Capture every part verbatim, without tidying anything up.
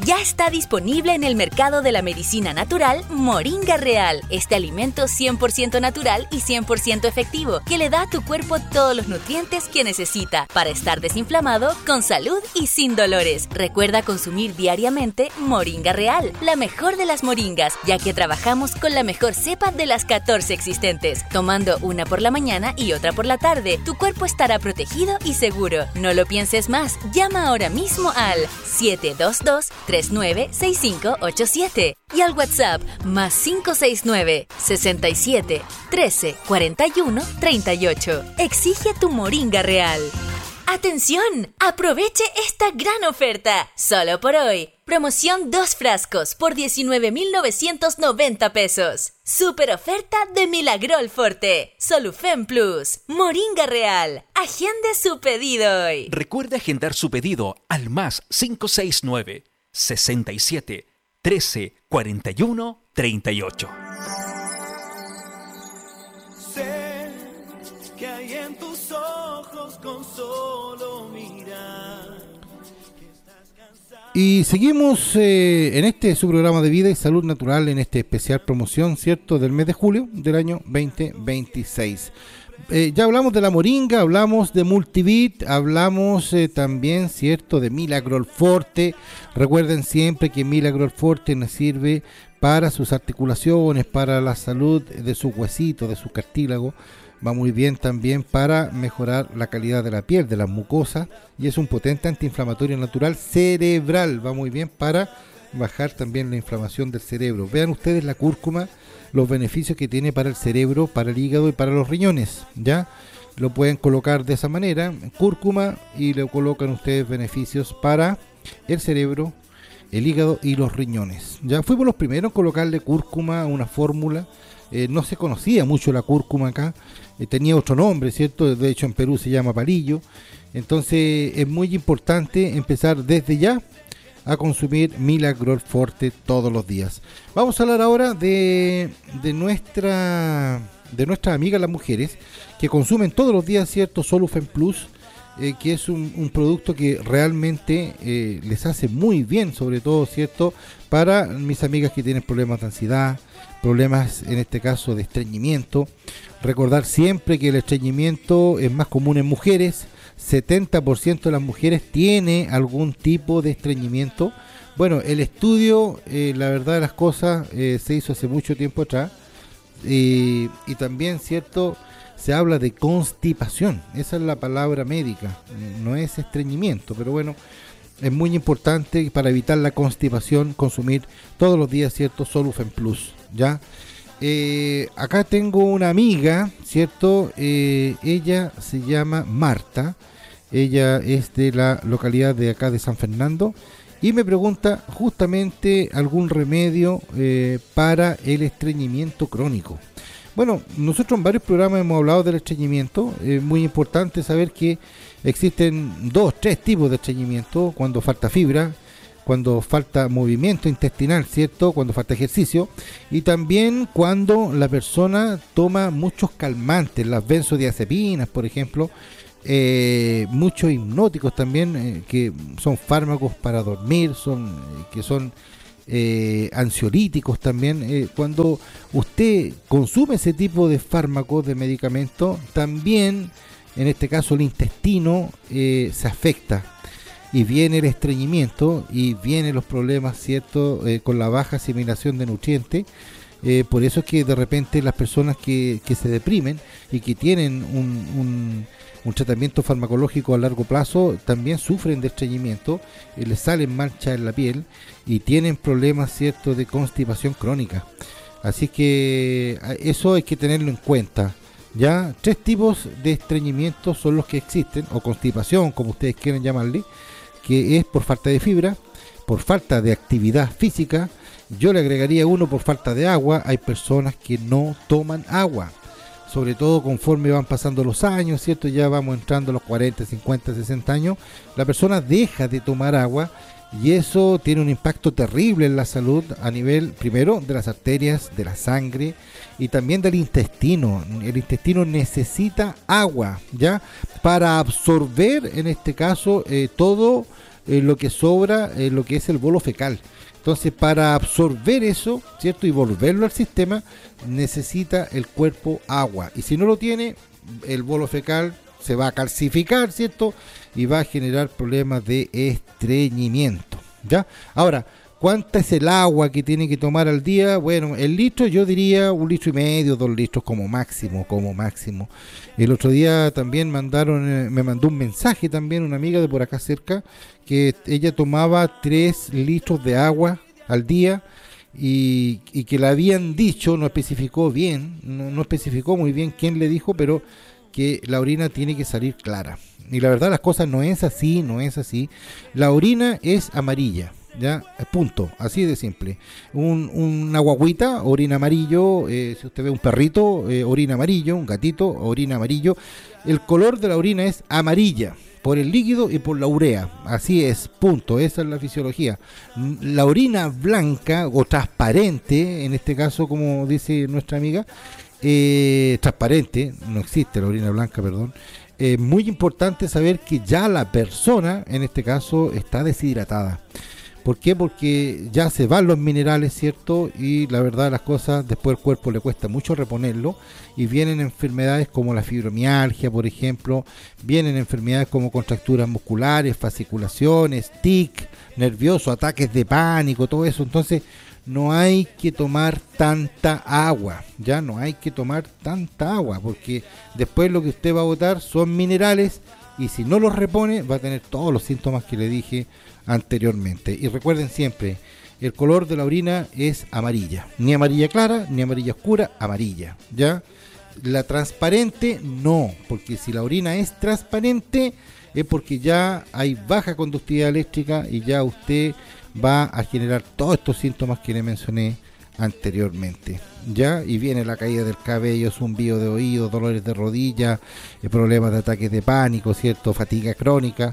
Ya está disponible en el mercado de la medicina natural Moringa Real. Este alimento cien por ciento natural y cien por ciento efectivo que le da a tu cuerpo todos los nutrientes que necesita para estar desinflamado, con salud y sin dolores. Recuerda consumir diariamente Moringa Real, la mejor de las moringas, ya que trabajamos con la mejor cepa de las catorce existentes. Tomando una por la mañana y otra por la tarde, tu cuerpo estará protegido y seguro. No lo pienses más. Llama ahora mismo al siete dos dos, tres nueve seis cinco ocho siete y al WhatsApp más cinco seis nueve, sesenta y siete, trece, cuarenta y uno, treinta y ocho. Exige tu Moringa Real. ¡Atención! ¡Aproveche esta gran oferta! Solo por hoy. Promoción dos frascos por diecinueve mil novecientos noventa pesos. Super oferta de Milagrol Forte. Solufen Plus. Moringa Real. Agende su pedido hoy. Recuerde agendar su pedido al más cinco seis nueve, sesenta y siete, trece, cuarenta y uno, treinta y ocho. Sé que hay en tus ojos con solo mirar. Y seguimos eh, en este su programa de vida y salud natural, en este especial promoción, ¿cierto?, del mes de julio del año veinte veintiséis. Eh, ya hablamos de la moringa, hablamos de Multivit, hablamos eh, también, ¿cierto?, de Milagrol Forte. Recuerden siempre que Milagrol Forte nos sirve para sus articulaciones, para la salud de sus huesitos, de su cartílago. Va muy bien también para mejorar la calidad de la piel, de las mucosas, y es un potente antiinflamatorio natural cerebral. Va muy bien para bajar también la inflamación del cerebro. Vean ustedes la cúrcuma, los beneficios que tiene para el cerebro, para el hígado y para los riñones, ¿ya? Lo pueden colocar de esa manera, cúrcuma, y le colocan ustedes beneficios para el cerebro, el hígado y los riñones. Ya fuimos los primeros en colocarle cúrcuma a una fórmula. Eh, no se conocía mucho la cúrcuma acá, eh, tenía otro nombre, ¿cierto? De hecho en Perú se llama palillo. Entonces es muy importante empezar desde ya a consumir Milagrol Forte todos los días. Vamos a hablar ahora de, de nuestra de nuestras amigas las mujeres que consumen todos los días, ¿cierto?, Solufen Plus, eh, que es un, un producto que realmente eh, les hace muy bien, sobre todo, ¿cierto?, para mis amigas que tienen problemas de ansiedad, problemas en este caso de estreñimiento. Recordar siempre que el estreñimiento es más común en mujeres. setenta por ciento de las mujeres tiene algún tipo de estreñimiento. Bueno, el estudio, eh, la verdad de las cosas, eh, se hizo hace mucho tiempo atrás, eh, y también, cierto, se habla de constipación. Esa es la palabra médica, no es estreñimiento, pero bueno, es muy importante para evitar la constipación consumir todos los días, cierto, Solufen Plus, ¿ya? Eh, acá tengo una amiga, ¿cierto? Eh, ella se llama Marta, ella es de la localidad de acá de San Fernando y me pregunta justamente algún remedio eh, para el estreñimiento crónico. Bueno, nosotros en varios programas hemos hablado del estreñimiento. Es muy importante saber que existen dos, tres tipos de estreñimiento: cuando falta fibra, cuando falta movimiento intestinal, ¿cierto?, cuando falta ejercicio, y también cuando la persona toma muchos calmantes, las benzodiazepinas, por ejemplo, eh, muchos hipnóticos también, eh, que son fármacos para dormir, son eh, que son eh, ansiolíticos también. Eh, cuando usted consume ese tipo de fármacos, de medicamentos, también, en este caso, el intestino eh, se afecta. Y viene el estreñimiento y vienen los problemas, ¿cierto?, eh, con la baja asimilación de nutrientes. Eh, por eso es que de repente las personas que, que se deprimen y que tienen un, un, un tratamiento farmacológico a largo plazo también sufren de estreñimiento, eh, les salen manchas en la piel y tienen problemas, ¿cierto?, de constipación crónica. Así que eso hay que tenerlo en cuenta. Ya, tres tipos de estreñimiento son los que existen, o constipación, como ustedes quieren llamarle, que es por falta de fibra, por falta de actividad física. Yo le agregaría uno por falta de agua. Hay personas que no toman agua, sobre todo conforme van pasando los años, ¿cierto? Ya vamos entrando a los cuarenta, cincuenta, sesenta años, la persona deja de tomar agua y eso tiene un impacto terrible en la salud a nivel, primero, de las arterias, de la sangre y también del intestino. El intestino necesita agua, ¿ya?, para absorber, en este caso, eh, todo eh, lo que sobra, eh, lo que es el bolo fecal. Entonces, para absorber eso, ¿cierto? Y volverlo al sistema, necesita el cuerpo agua. Y si no lo tiene, el bolo fecal se va a calcificar, ¿cierto? Y va a generar problemas de estreñimiento, ¿ya? Ahora, ¿cuánta es el agua que tiene que tomar al día? Bueno, el litro yo diría un litro y medio, dos litros como máximo, como máximo. El otro día también mandaron, me mandó un mensaje también una amiga de por acá cerca, que ella tomaba tres litros de agua al día y, y que le habían dicho, no especificó bien, no, no especificó muy bien quién le dijo, pero que la orina tiene que salir clara. Y la verdad las cosas no es así, no es así. La orina es amarilla. Ya, punto, así de simple. Un, una guaguita, orina amarillo, eh, si usted ve un perrito, eh, orina amarillo, un gatito, orina amarillo. El color de la orina es amarilla, por el líquido y por la urea, así es, punto, esa es la fisiología. La orina blanca o transparente, en este caso como dice nuestra amiga, eh, transparente, no existe la orina blanca, perdón. Es eh, muy importante saber que ya la persona, en este caso, está deshidratada. ¿Por qué? Porque ya se van los minerales, ¿cierto? Y la verdad de las cosas, después el cuerpo le cuesta mucho reponerlo y vienen enfermedades como la fibromialgia, por ejemplo, vienen enfermedades como contracturas musculares, fasciculaciones, tic, nervioso, ataques de pánico, todo eso. Entonces, no hay que tomar tanta agua, ya no hay que tomar tanta agua, porque después lo que usted va a botar son minerales y si no los repone va a tener todos los síntomas que le dije anteriormente. Y recuerden siempre, el color de la orina es amarilla, ni amarilla clara ni amarilla oscura, amarilla, ¿ya? La transparente no, porque si la orina es transparente es porque ya hay baja conductividad eléctrica y ya usted va a generar todos estos síntomas que le mencioné anteriormente, ya, y viene la caída del cabello, zumbido de oído, dolores de rodilla, problemas de ataques de pánico, cierto, fatiga crónica,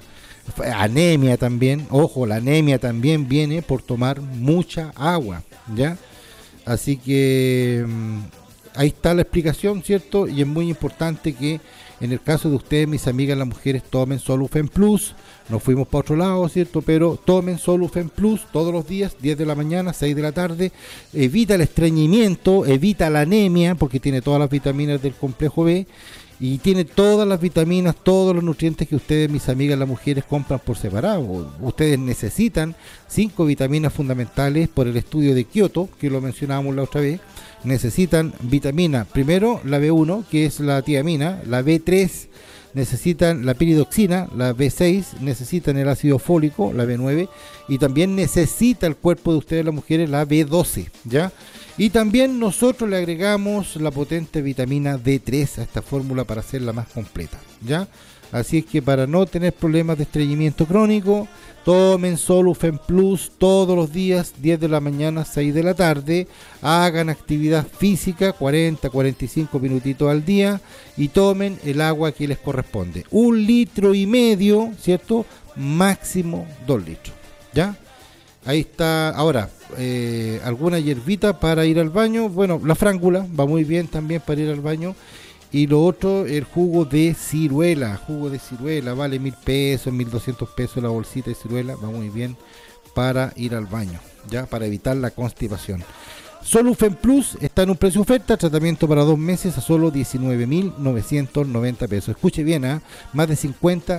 anemia también. Ojo, la anemia también viene por tomar mucha agua, ya, así que mmm, ahí está la explicación, cierto, y es muy importante que en el caso de ustedes, mis amigas las mujeres, tomen Solufen Plus. Nos fuimos para otro lado, ¿cierto? Pero tomen Solufen Plus todos los días, diez de la mañana, seis de la tarde. Evita el estreñimiento, evita la anemia, porque tiene todas las vitaminas del complejo B. Y tiene todas las vitaminas, todos los nutrientes que ustedes, mis amigas las mujeres, compran por separado. Ustedes necesitan cinco vitaminas fundamentales por el estudio de Kioto, que lo mencionábamos la otra vez. Necesitan vitamina, primero la B uno, que es la tiamina, la B tres, necesitan la piridoxina, la B seis, necesitan el ácido fólico, la B nueve, y también necesita el cuerpo de ustedes, las mujeres, la B doce, ¿ya? Y también nosotros le agregamos la potente vitamina D tres a esta fórmula para hacerla más completa, ¿ya? Así es que para no tener problemas de estreñimiento crónico, tomen Solufen Plus todos los días, diez de la mañana, seis de la tarde. Hagan actividad física, cuarenta a cuarenta y cinco minutitos al día. Y tomen el agua que les corresponde. Un litro y medio, ¿cierto? Máximo dos litros, ¿ya? Ahí está. Ahora, eh, alguna hierbita para ir al baño. Bueno, la frángula va muy bien también para ir al baño. Y lo otro, el jugo de ciruela, jugo de ciruela, vale mil pesos, mil doscientos pesos la bolsita de ciruela, va muy bien para ir al baño, ya, para evitar la constipación. Solufen Plus está en un precio oferta, tratamiento para dos meses a solo diecinueve mil novecientos noventa pesos. Escuche bien, ¿eh? Más de cincuenta